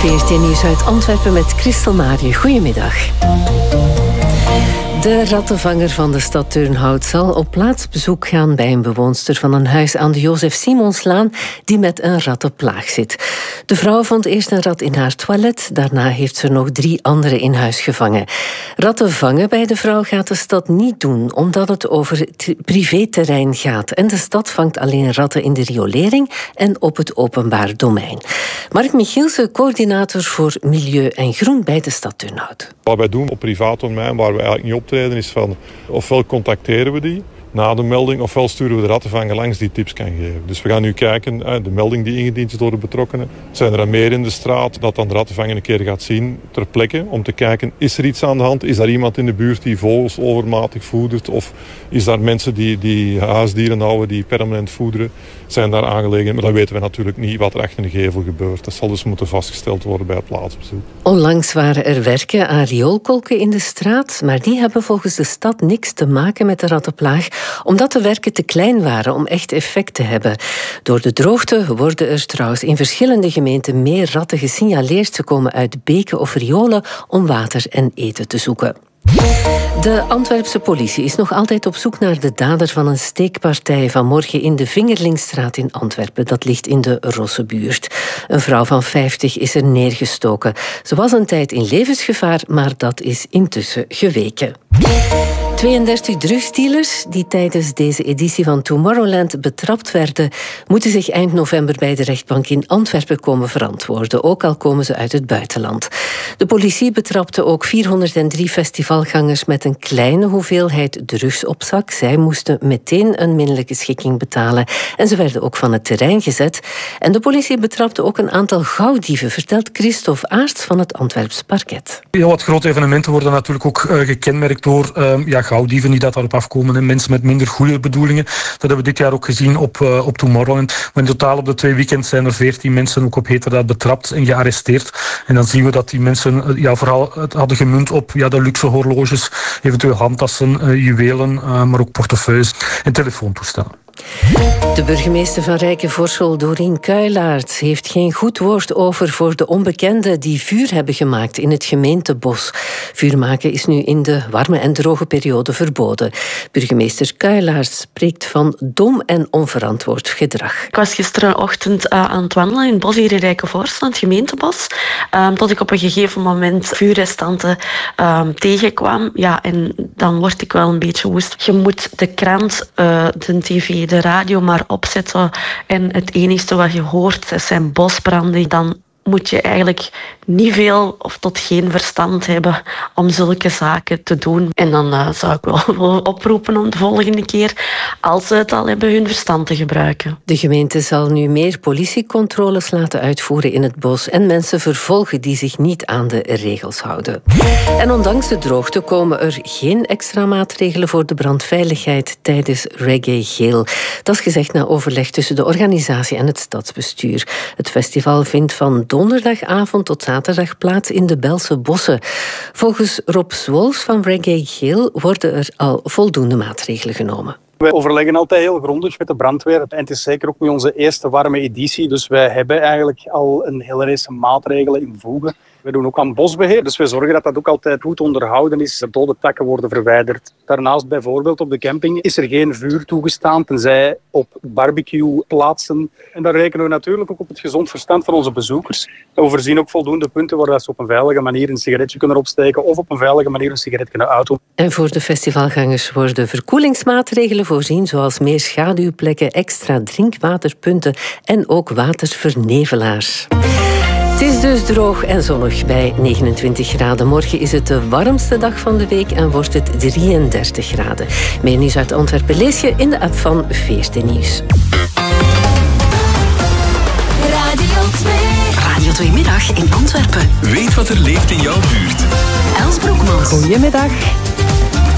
14 Nieuws uit Antwerpen met Christel Marië. Goedemiddag. De rattenvanger van de stad Turnhout zal op plaatsbezoek gaan bij een bewoonster van een huis aan de Jozef Simonslaan die met een rattenplaag zit. De vrouw vond eerst een rat in haar toilet, daarna heeft ze nog 3 andere in huis gevangen. Ratten vangen bij de vrouw gaat de stad niet doen, omdat het over privéterrein gaat. En de stad vangt alleen ratten in de riolering en op het openbaar domein. Mark Michielsen, coördinator voor Milieu en Groen bij de stad Turnhout. Wat wij doen op privaat domein, waar we eigenlijk niet optreden, is van ofwel contacteren we die na de melding, ofwel sturen we de rattenvanger langs die tips kan geven. Dus we gaan nu kijken, de melding die ingediend is door de betrokkenen. Zijn er meer in de straat dat dan de rattenvanger een keer gaat zien ter plekke om te kijken, is er iets aan de hand? Is daar iemand in de buurt die vogels overmatig voedert? Of is daar mensen die huisdieren houden, die permanent voederen? Zijn daar aangelegen? Maar dan weten we natuurlijk niet wat er achter de gevel gebeurt. Dat zal dus moeten vastgesteld worden bij het plaatsbezoek. Onlangs waren er werken aan rioolkolken in de straat, maar die hebben volgens de stad niks te maken met de rattenplaag, omdat de werken te klein waren om echt effect te hebben. Door de droogte worden er trouwens in verschillende gemeenten meer ratten gesignaleerd. Ze komen uit beken of riolen om water en eten te zoeken. De Antwerpse politie is nog altijd op zoek naar de dader van een steekpartij vanmorgen in de Vingerlingstraat in Antwerpen. Dat ligt in de Rossebuurt. Een vrouw van 50 is er neergestoken. Ze was een tijd in levensgevaar, maar dat is intussen geweken. 32 drugsdealers die tijdens deze editie van Tomorrowland betrapt werden, moeten zich eind november bij de rechtbank in Antwerpen komen verantwoorden, ook al komen ze uit het buitenland. De politie betrapte ook 403 festivalgangers met een kleine hoeveelheid drugs op zak. Zij moesten meteen een minderlijke schikking betalen en ze werden ook van het terrein gezet. En de politie betrapte ook een aantal gauwdieven, vertelt Christophe Aerts van het Antwerps Parket. Heel wat grote evenementen worden natuurlijk ook gekenmerkt door gauwdieven die daarop afkomen en mensen met minder goede bedoelingen. Dat hebben we dit jaar ook gezien op Tomorrowland. Maar in totaal op de 2 weekends zijn er 14 mensen ook op heterdaad betrapt en gearresteerd. En dan zien we dat die mensen vooral het hadden gemunt op de luxe horloges, eventueel handtassen, juwelen, maar ook portefeuilles en telefoontoestellen. De burgemeester van Rijkenvoorschel, Dorien Kuilaerts, heeft geen goed woord over voor de onbekenden die vuur hebben gemaakt in het gemeentebos. Vuur maken is nu in de warme en droge periode verboden. Burgemeester Kuilaerts spreekt van dom en onverantwoord gedrag. Ik was gisterenochtend aan het wandelen in het bos hier in Rijkenvoorschel, het gemeentebos, tot ik op een gegeven moment vuurrestanten tegenkwam. Ja, en dan word ik wel een beetje woest. Je moet de krant, de tv, de radio maar opzetten en het enige wat je hoort zijn bosbranden. Dan moet je eigenlijk niet veel of tot geen verstand hebben om zulke zaken te doen. En dan zou ik wel oproepen om de volgende keer, als ze het al hebben, hun verstand te gebruiken. De gemeente zal nu meer politiecontroles laten uitvoeren in het bos en mensen vervolgen die zich niet aan de regels houden. En ondanks de droogte komen er geen extra maatregelen voor de brandveiligheid tijdens Reggae Geel. Dat is gezegd na overleg tussen de organisatie en het stadsbestuur. Het festival vindt van donderdagavond tot zaterdag plaats in de Belse Bossen. Volgens Rob Swols van Reggae Geel worden er al voldoende maatregelen genomen. Wij overleggen altijd heel grondig met de brandweer. En het is zeker ook met onze eerste warme editie. Dus wij hebben eigenlijk al een hele reeks maatregelen in voegen. We doen ook aan bosbeheer, dus we zorgen dat dat ook altijd goed onderhouden is. De dode takken worden verwijderd. Daarnaast bijvoorbeeld op de camping is er geen vuur toegestaan, tenzij op barbecueplaatsen. En daar rekenen we natuurlijk ook op het gezond verstand van onze bezoekers. We voorzien ook voldoende punten waar ze op een veilige manier een sigaretje kunnen opsteken of op een veilige manier een sigaret kunnen uitdoen. En voor de festivalgangers worden verkoelingsmaatregelen voorzien, zoals meer schaduwplekken, extra drinkwaterpunten en ook watervernevelaars. Het is dus droog en zonnig bij 29 graden. Morgen is het de warmste dag van de week en wordt het 33 graden. Meer nieuws uit Antwerpen lees je in de app van 14 Nieuws. Radio 2 Middag in Antwerpen. Weet wat er leeft in jouw buurt. Els Broekmans. Goedemiddag.